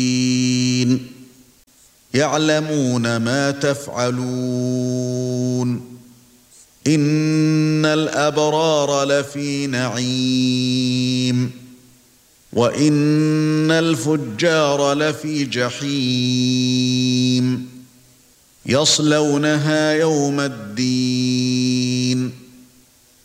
يعلمون ما تفعلون إن الأبرار لفي نعيم وإن الفجار لفي جحيم يصلونها يوم الدين